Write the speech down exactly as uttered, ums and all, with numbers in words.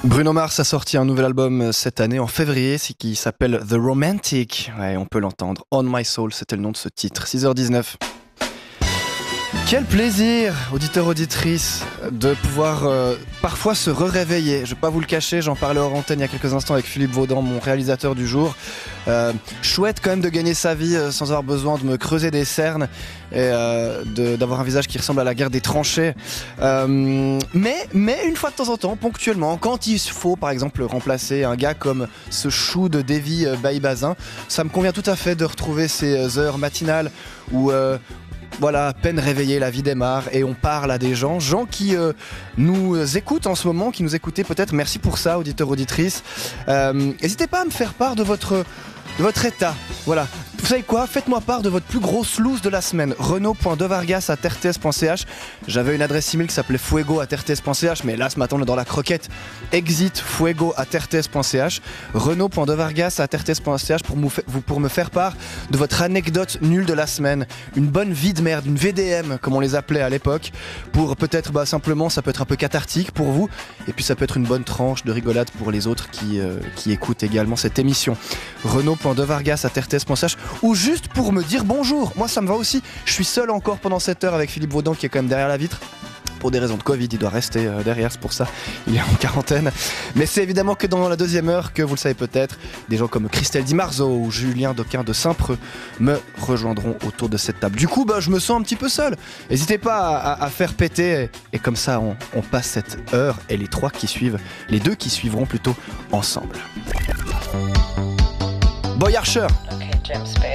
Bruno Mars a sorti un nouvel album cette année, en février, qui s'appelle The Romantic. Ouais, on peut l'entendre. On My Soul, c'était le nom de ce titre. six heures dix-neuf. Quel plaisir, auditeurs, auditrices, de pouvoir euh, parfois se réveiller. Je ne vais pas vous le cacher, j'en parlais hors antenne il y a quelques instants avec Philippe Vaudan, mon réalisateur du jour. Euh, chouette quand même de gagner sa vie euh, sans avoir besoin de me creuser des cernes et euh, de, d'avoir un visage qui ressemble à la guerre des tranchées. Euh, mais, mais une fois de temps en temps, ponctuellement, quand il faut par exemple remplacer un gars comme ce chou de Davy euh, Baïbazin, ça me convient tout à fait de retrouver ces heures matinales où... Euh, Voilà, à peine réveillé, la vie démarre et on parle à des gens, gens qui euh, nous écoutent en ce moment, qui nous écoutaient peut-être. Merci pour ça, auditeurs, auditrices. Euh, n'hésitez pas à me faire part de votre, de votre état. Voilà. Vous savez quoi ? Faites-moi part de votre plus grosse loose de la semaine. renaud point devargas arobase r t s point c h. J'avais une adresse email qui s'appelait fuego arobase r t s point c h, mais là ce matin on est dans la croquette. Exit fuego arobase r t s point c h. renaud point devargas arobase r t s point c h pour, pour me faire part de votre anecdote nulle de la semaine. Une bonne vie de merde, une V D M comme on les appelait à l'époque. Pour peut-être bah, simplement, ça peut être un peu cathartique pour vous. Et puis ça peut être une bonne tranche de rigolade pour les autres qui, euh, qui écoutent également cette émission. renaud point devargas arobase r t s point c h. Ou juste pour me dire bonjour. Moi ça me va aussi. Je suis seul encore pendant cette heure avec Philippe Vaudan qui est quand même derrière la vitre. Pour des raisons de Covid, il doit rester derrière, c'est pour ça il est en quarantaine. Mais c'est évidemment que dans la deuxième heure, que vous le savez peut-être, des gens comme Christelle Di Marzo ou Julien Doquin de Saint-Preux me rejoindront autour de cette table. Du coup, bah, je me sens un petit peu seul. N'hésitez pas à, à, à faire péter et comme ça on, on passe cette heure et les trois qui suivent, les deux qui suivront plutôt ensemble. Boy Archer. Okay, James